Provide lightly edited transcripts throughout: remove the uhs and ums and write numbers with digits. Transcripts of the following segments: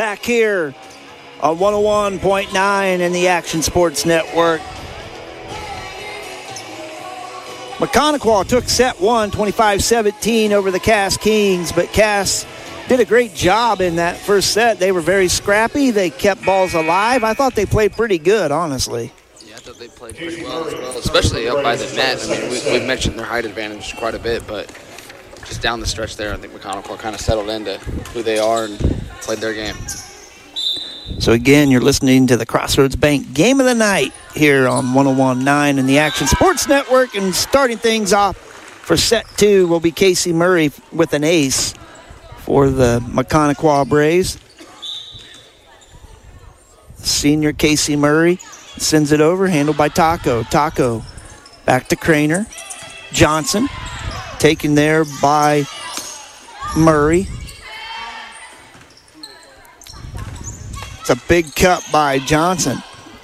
back here on 101.9 in the Action Sports Network. Maconaquah took set one, 25-17 over the Cass Kings, but Cass did a great job in that first set. They were very scrappy. They kept balls alive. I thought they played pretty good, honestly. Yeah, I thought they played pretty well as well, especially up by the net. I mean, we've mentioned their height advantage quite a bit, but just down the stretch there, I think Maconaquah kind of settled into who they are and played their game. So again, you're listening to the Crossroads Bank Game of the Night here on 101.9 in the Action Sports Network. And starting things off for set two will be Casey Murray with an ace for the Maconaquah Braves. Senior Casey Murray sends it over, handled by Taco. Taco back to Craner. Johnson taken there by Murray. It's a big cut by Johnson.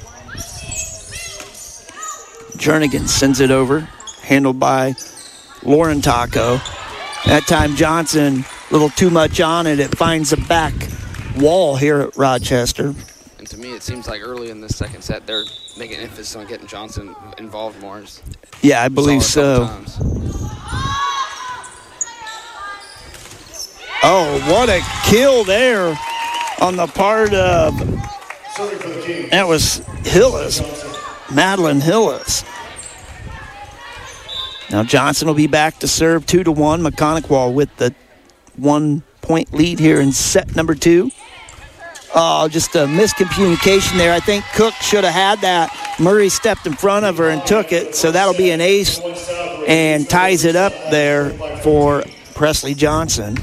Jernigan sends it over, handled by Lauren Taco. That time Johnson, a little too much on it. It finds the back wall here at Rochester. And to me, it seems like early in the second set, they're making emphasis on getting Johnson involved more. Yeah, I believe so. Oh, what a kill there on the part of, that was Hillis, Madeline Hillis. Now Johnson will be back to serve 2-1. Maconaquah with the 1 point lead here in set number two. Oh, just a miscommunication there. I think Cook should have had that. Murray stepped in front of her and took it, so that'll be an ace and ties it up there for Presley Johnson.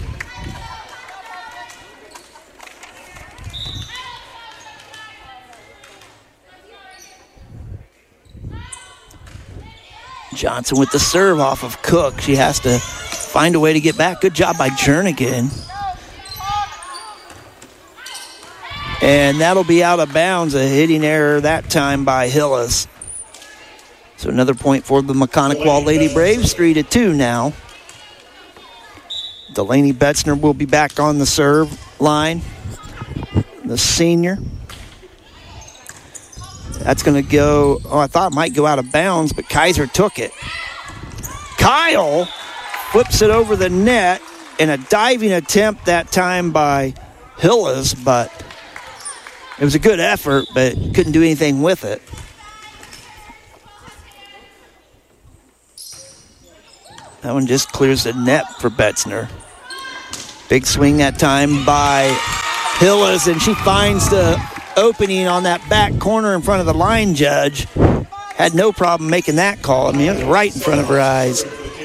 Johnson with the serve off of Cook. She has to find a way to get back. Good job by Jernigan. And that'll be out of bounds. A hitting error that time by Hillis. So another point for the Maconaquah Lady Braves. 3-2 now. Delaney Betzner will be back on the serve line. The senior. That's going to go, I thought it might go out of bounds, but Kaiser took it. Kyle flips it over the net in a diving attempt that time by Hillis, but it was a good effort, but couldn't do anything with it. That one just clears the net for Betzner. Big swing that time by Hillis, and she finds the opening on that back corner in front of the line judge. Had no problem making that call. I mean, it was right in front of her eyes.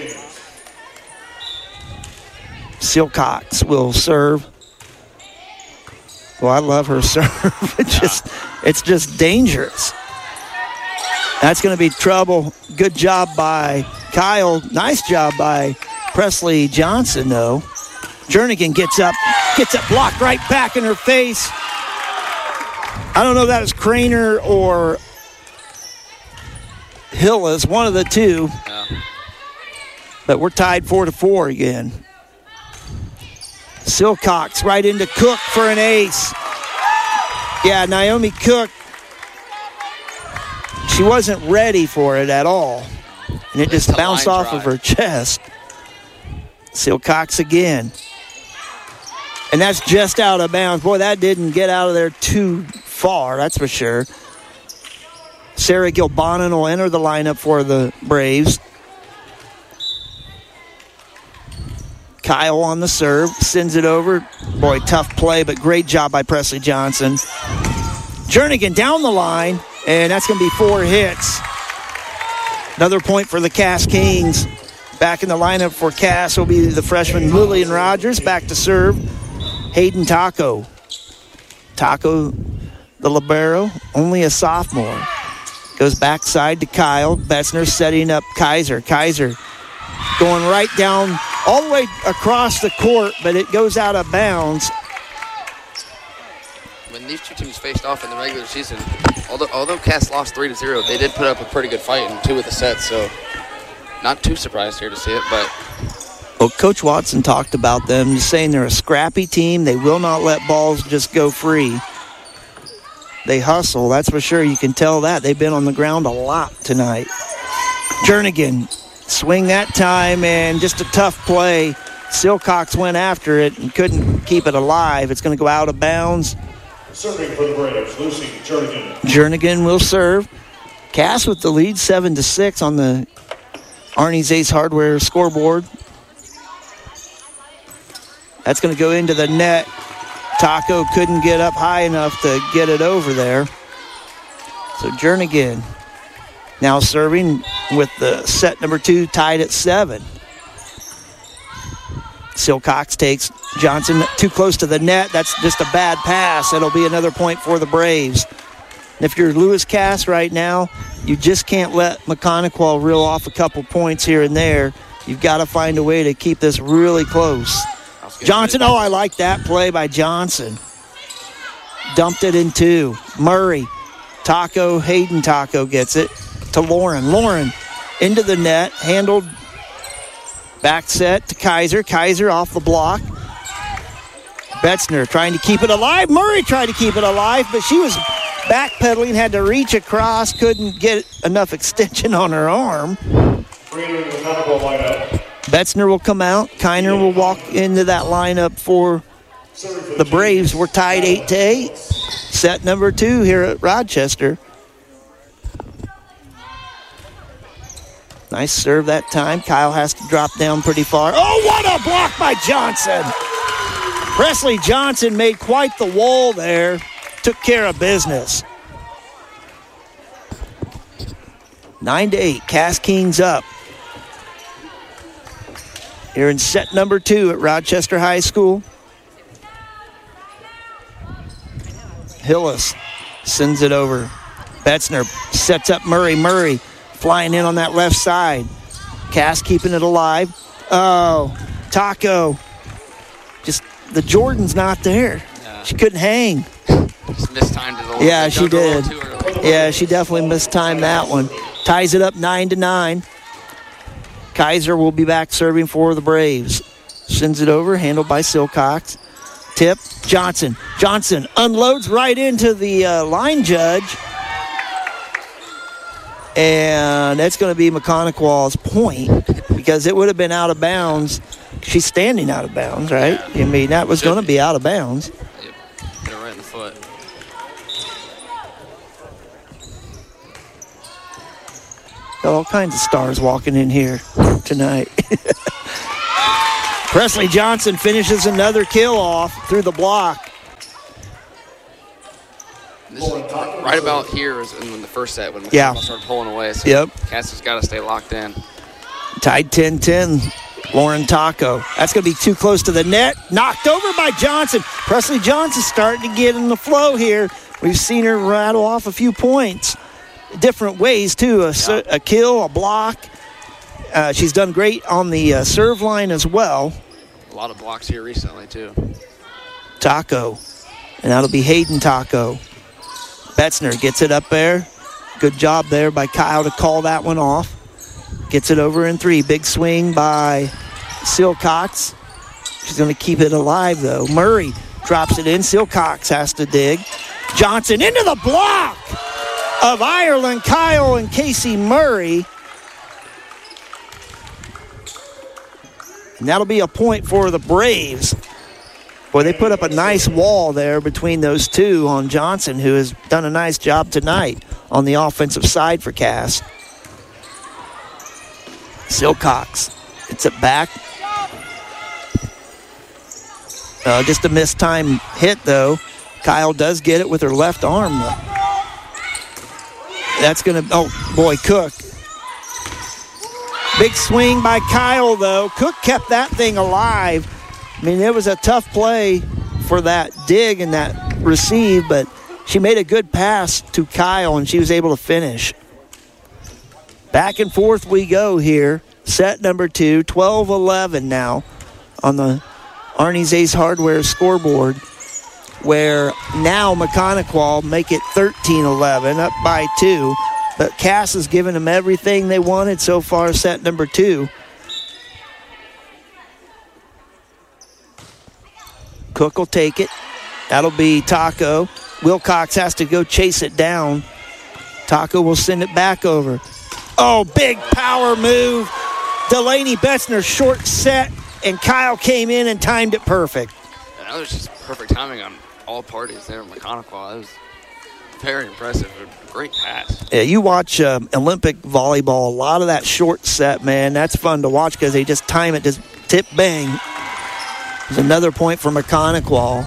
Silcox will serve. Well, I love her serve. It's just dangerous. That's going to be trouble. Good job by Kyle. Nice job by Presley Johnson, though. Jernigan gets up, blocked right back in her face. I don't know if that was Craner or Hillis, one of the two. Yeah. But we're tied 4-4 again. Silcox right into Cook for an ace. Yeah, Naomi Cook, she wasn't ready for it at all. And it just bounced off of her chest. Silcox again. And that's just out of bounds. Boy, that didn't get out of there too far, that's for sure. Sarah Gilbonin will enter the lineup for the Braves. Kyle on the serve, sends it over. Boy, tough play, but great job by Presley Johnson. Jernigan down the line, and that's going to be 4 hits. Another point for the Cass Kings. Back in the lineup for Cass will be the freshman Lillian Rogers, back to serve. Hayden Taco. Taco, the libero, only a sophomore. Goes backside to Kyle. Betzner setting up Kaiser. Kaiser going right down all the way across the court, but it goes out of bounds. When these two teams faced off in the regular season, although Cass lost 3-0, they did put up a pretty good fight in 2 of the sets, so not too surprised here to see it, but Well, Coach Watson talked about them, just saying they're a scrappy team. They will not let balls just go free. They hustle, that's for sure. You can tell that. They've been on the ground a lot tonight. Jernigan, swing that time, and just a tough play. Silcox went after it and couldn't keep it alive. It's going to go out of bounds. Serving for the Braves, Lucy Jernigan. Jernigan will serve. Cass with the lead, 7-6 on the Arnie's Ace Hardware scoreboard. That's going to go into the net. Taco couldn't get up high enough to get it over there. So Jernigan now serving with the set number 2 tied at 7. Silcox takes Johnson too close to the net. That's just a bad pass. It'll be another point for the Braves. And if you're Lewis Cass right now, you just can't let McConaughey reel off a couple points here and there. You've got to find a way to keep this really close. Johnson, oh, I like that play by Johnson. Dumped it in 2. Murray, Taco, Hayden Taco gets it to Lauren. Lauren into the net, handled, back set to Kaiser. Kaiser off the block. Betzner trying to keep it alive. Murray tried to keep it alive, but she was backpedaling, had to reach across, couldn't get enough extension on her arm. Betzner will come out. Kiner will walk into that lineup for the Braves. We're tied 8-8. Set number 2 here at Rochester. Nice serve that time. Kyle has to drop down pretty far. Oh, what a block by Johnson. Presley Johnson made quite the wall there. Took care of business. 9-8. Cass Kings up. Here in set number 2 at Rochester High School. Hillis sends it over. Betzner sets up Murray. Murray flying in on that left side. Cass keeping it alive. Oh, Taco. Just the Jordan's not there. Yeah. She couldn't hang. Just mistimed it a little. Yeah, she did. Yeah, she definitely mistimed that one. Ties it up 9-9. Kaiser will be back serving for the Braves. Sends it over, handled by Silcox. Tip, Johnson. Johnson unloads right into the line judge. And that's going to be McConaughey's point because it would have been out of bounds. She's standing out of bounds, right? Yeah. I mean, that was going to be out of bounds. Yep. Hit her right in the foot. Got all kinds of stars walking in here tonight. Presley Johnson finishes another kill off through the block. This is right about here is in the first set when McConaughey started pulling away. So Cass has got to stay locked in. Tied 10-10. Lauren Taco. That's going to be too close to the net. Knocked over by Johnson. Presley Johnson starting to get in the flow here. We've seen her rattle off a few points. Different ways, too. A kill, a block. She's done great on the serve line as well. A lot of blocks here recently, too. Taco. And that'll be Hayden Taco. Betzner gets it up there. Good job there by Kyle to call that one off. Gets it over in 3. Big swing by Silcox. She's going to keep it alive, though. Murray drops it in. Silcox has to dig. Johnson into the block of Ireland, Kyle, and Casey Murray. And that'll be a point for the Braves. Boy, they put up a nice wall there between those two on Johnson, who has done a nice job tonight on the offensive side for Cass. Silcox gets it back. Just a missed time hit, though. Kyle does get it with her left arm, though. That's going to, oh, boy, Cook. Big swing by Kyle, though. Cook kept that thing alive. I mean, it was a tough play for that dig and that receive, but she made a good pass to Kyle, and she was able to finish. Back and forth we go here. Set number 2, 12-11 now on the Arnie's Ace Hardware scoreboard, where now McConaughey make it 13-11, up by 2. But Cass has given them everything they wanted so far, set number 2. Cook will take it. That'll be Taco. Wilcox has to go chase it down. Taco will send it back over. Oh, big power move. Delaney Betzner short set, and Kyle came in and timed it perfect. Yeah, that was just perfect timing on all parties there in McConaughey. That was very impressive. A great pass. Yeah, you watch Olympic volleyball, a lot of that short set, man. That's fun to watch because they just time it, just tip, bang. There's another point for McConaughey.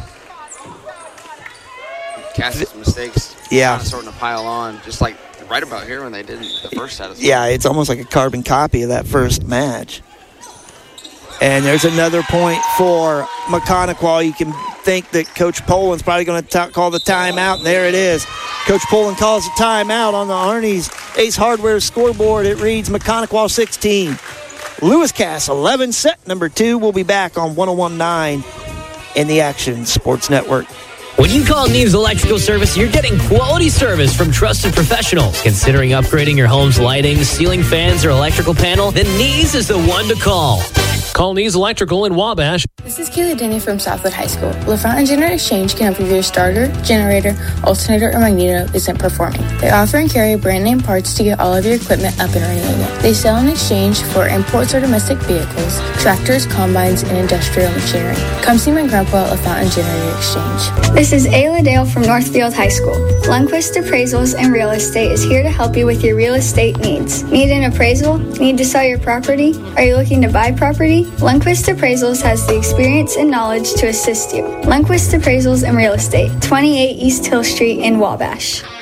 Cassie's mistakes. Yeah. Kind of starting to pile on, just like right about here when they did the first set. Yeah, it's almost like a carbon copy of that first match. And there's another point for McConaughey. You can think that Coach Poland's probably going to call the timeout, and there it is. Coach Poland calls the timeout on the Arnie's Ace Hardware scoreboard. It reads McConaughey 16. Lewis Cass 11, set number 2. We'll be back on 101.9 in the Action Sports Network. When you call Neves Electrical Service, you're getting quality service from trusted professionals. Considering upgrading your home's lighting, ceiling fans, or electrical panel, then Neves is the one to call. Call Neves Electrical in Wabash. This is Kayla Denny from Southwood High School. LaFountain Generator Exchange can help if your starter, generator, alternator, or magneto isn't performing. They offer and carry brand name parts to get all of your equipment up and running again. They sell in exchange for imports or domestic vehicles, tractors, combines, and industrial machinery. Come see my grandpa at LaFountain Generator Exchange. This is Ayla Dale from Northfield High School. Lundquist Appraisals and Real Estate is here to help you with your real estate needs. Need an appraisal? Need to sell your property? Are you looking to buy property? Lundquist Appraisals has the experience and knowledge to assist you. Lundquist Appraisals and Real Estate, 28 East Hill Street in Wabash.